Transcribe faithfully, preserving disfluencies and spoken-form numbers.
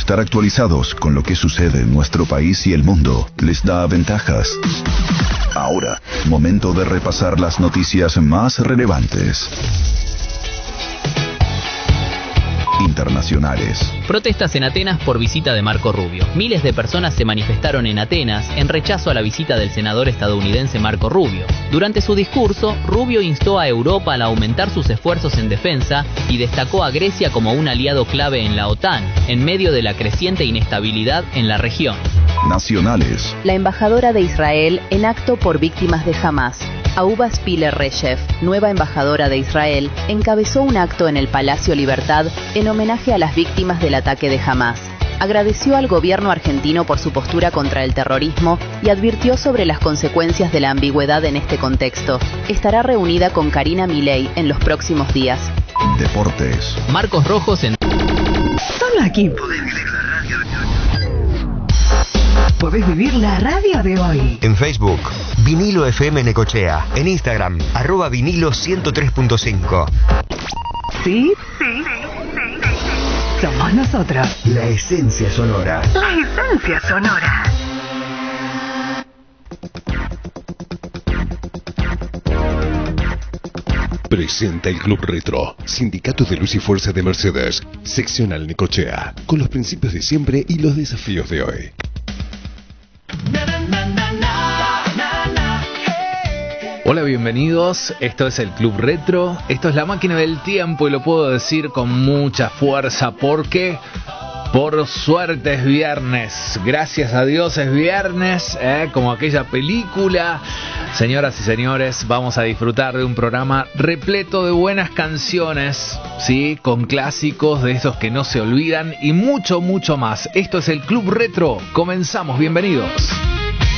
estar actualizados con lo que sucede en nuestro país y el mundo les da ventajas. Ahora, momento de repasar las noticias más relevantes. Internacionales. Protestas en Atenas por visita de Marco Rubio. Miles de personas se manifestaron en Atenas en rechazo a la visita del senador estadounidense Marco Rubio. Durante su discurso, Rubio instó a Europa a aumentar sus esfuerzos en defensa y destacó a Grecia como un aliado clave en la OTAN, en medio de la creciente inestabilidad en la región. Nacionales. La embajadora de Israel en acto por víctimas de Hamas. Ahuva Spiller-Reshev, nueva embajadora de Israel, encabezó un acto en el Palacio Libertad en homenaje a las víctimas del ataque de Hamas. Agradeció al gobierno argentino por su postura contra el terrorismo y advirtió sobre las consecuencias de la ambigüedad en este contexto. Estará reunida con Karina Milei en los próximos días. Deportes. Marcos Rojos en... Solo aquí podés vivir la radio de hoy. Podés vivir la radio de hoy. En Facebook, Vinilo F M Necochea. En Instagram, arroba vinilo ciento tres punto cinco. ¿Sí? Sí, sí, sí, sí. Somos nosotros. La esencia sonora. La esencia sonora. Presenta el Club Retro, Sindicato de Luz y Fuerza de Mercedes, seccional Necochea, con los principios de siempre y los desafíos de hoy. Hola, bienvenidos, esto es el Club Retro, esto es la máquina del tiempo y lo puedo decir con mucha fuerza porque por suerte es viernes, gracias a Dios es viernes, ¿eh? Como aquella película. Señoras y señores, vamos a disfrutar de un programa repleto de buenas canciones, ¿sí? Con clásicos de esos que no se olvidan y mucho, mucho más. Esto es el Club Retro, comenzamos, bienvenidos.